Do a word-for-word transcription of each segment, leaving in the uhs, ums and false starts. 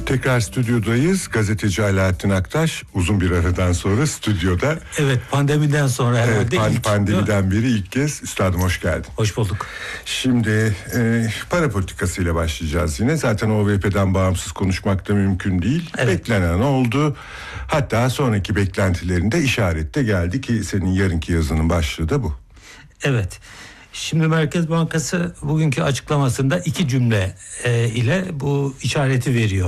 Tekrar stüdyodayız. Gazeteci Alaaddin Aktaş uzun bir aradan sonra stüdyoda. Evet, pandemiden sonra herhalde. Evet, pan- ilk, pandemiden beri ilk kez. Üstadım hoş geldin. Hoş bulduk. Şimdi e, para politikasıyla başlayacağız yine. Zaten O V P'den bağımsız konuşmak da mümkün değil. Evet. Beklenen oldu. Hatta sonraki beklentilerinde işarette geldi ki senin yarınki yazının başlığı da bu. Evet. Şimdi Merkez Bankası bugünkü açıklamasında iki cümle e, ile bu işareti veriyor.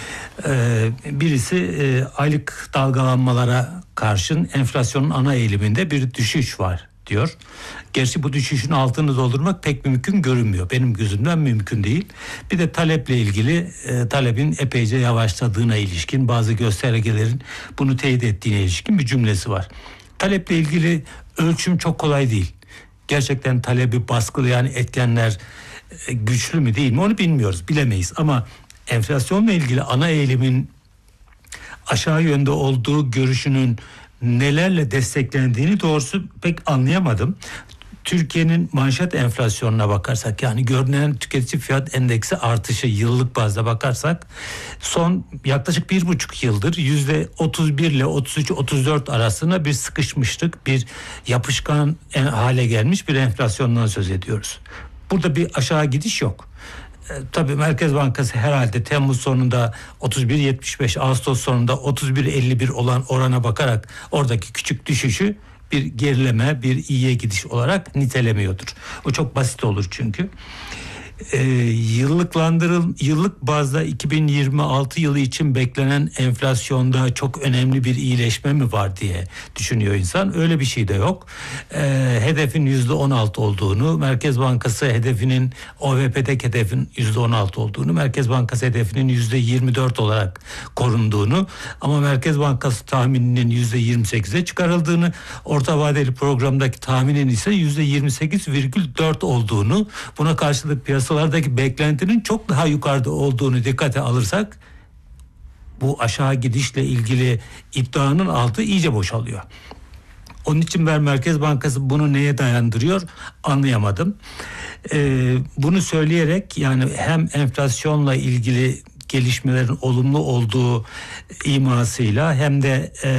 E, birisi e, aylık dalgalanmalara karşın enflasyonun ana eğiliminde bir düşüş var diyor. Gerçi bu düşüşün altını doldurmak pek mümkün görünmüyor. Benim gözümden mümkün değil. Bir de taleple ilgili e, talebin epeyce yavaşladığına ilişkin, bazı göstergelerin bunu teyit ettiğine ilişkin bir cümlesi var. Taleple ilgili ölçüm çok kolay değil. Gerçekten talebi baskılayan etkenler güçlü mü değil mi onu bilmiyoruz, bilemeyiz. Ama enflasyonla ilgili ana eğilimin aşağı yönde olduğu görüşünün nelerle desteklendiğini doğrusu pek anlayamadım. Türkiye'nin manşet enflasyonuna bakarsak, yani görünen tüketici fiyat endeksi artışı yıllık bazda bakarsak son yaklaşık bir buçuk yıldır yüzde otuz bir ile otuz üç otuz dört arasında bir sıkışmışlık, bir yapışkan hale gelmiş bir enflasyondan söz ediyoruz. Burada bir aşağı gidiş yok. E, tabii Merkez Bankası herhalde Temmuz sonunda otuz bir yetmiş beş, Ağustos sonunda otuz bir elli bir olan orana bakarak oradaki küçük düşüşü bir gerileme, bir iyiye gidiş olarak nitelemiyordur. O çok basit olur çünkü. Ee, yıllıklandırıl yıllık bazda iki bin yirmi altı yılı için beklenen enflasyonda çok önemli bir iyileşme mi var diye düşünüyor insan. Öyle bir şey de yok. Ee, hedefin yüzde on altı olduğunu, Merkez Bankası hedefinin, O V P'deki hedefin yüzde on altı olduğunu, Merkez Bankası hedefinin yüzde yirmi dört olarak korunduğunu ama Merkez Bankası tahmininin yüzde yirmi sekize çıkarıldığını, orta vadeli programdaki tahminin ise yüzde yirmi sekiz virgül dört olduğunu, buna karşılık piyasa piyasalardaki beklentinin çok daha yukarıda olduğunu dikkate alırsak bu aşağı gidişle ilgili iddianın altı iyice boşalıyor. Onun için ben Merkez Bankası bunu neye dayandırıyor anlayamadım. Ee, bunu söyleyerek, yani hem enflasyonla ilgili gelişmelerin olumlu olduğu imasıyla hem de e,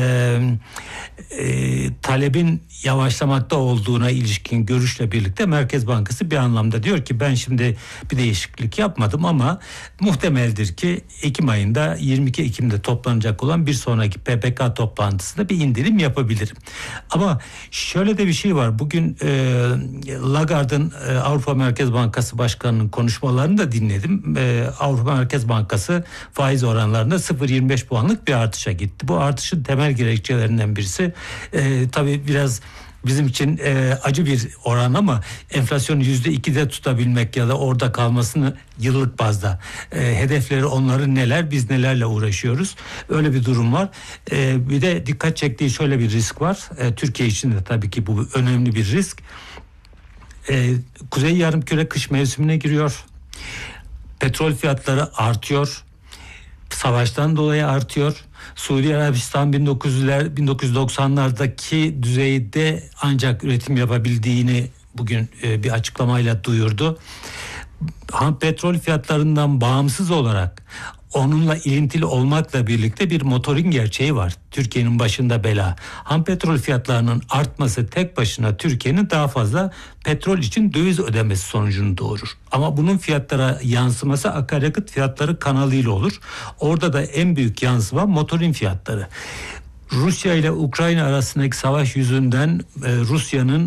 e, talebin yavaşlamakta olduğuna ilişkin görüşle birlikte Merkez Bankası bir anlamda diyor ki ben şimdi bir değişiklik yapmadım ama muhtemeldir ki Ekim ayında, yirmi iki Ekim'de toplanacak olan bir sonraki P P K toplantısında bir indirim yapabilirim. Ama şöyle de bir şey var. Bugün e, Lagarde'ın e, Avrupa Merkez Bankası Başkanı'nın konuşmalarını da dinledim. E, Avrupa Merkez Bankası faiz oranlarında sıfır virgül yirmi beş puanlık bir artışa gitti. Bu artışın temel gerekçelerinden birisi e, tabii biraz bizim için e, acı bir oran ama enflasyonu yüzde ikide tutabilmek ya da orada kalmasını yıllık bazda e, hedefleri onların neler, biz nelerle uğraşıyoruz, öyle bir durum var. E, bir de dikkat çektiği şöyle bir risk var. E, Türkiye için de tabii ki bu önemli bir risk. E, Kuzey Yarımküre kış mevsimine giriyor. Petrol fiyatları artıyor. Savaştan dolayı artıyor. Suudi Arabistan bin dokuz yüzler bin dokuz yüz doksanlardaki düzeyde ancak üretim yapabildiğini bugün e, bir açıklamayla duyurdu. Ham petrol fiyatlarından bağımsız olarak onunla ilintili olmakla birlikte bir motorin gerçeği var. Türkiye'nin başında bela. Ham petrol fiyatlarının artması tek başına Türkiye'nin daha fazla petrol için döviz ödemesi sonucunu doğurur. Ama bunun fiyatlara yansıması akaryakıt fiyatları kanalıyla olur. Orada da en büyük yansıma motorin fiyatları. Rusya ile Ukrayna arasındaki savaş yüzünden e, Rusya'nın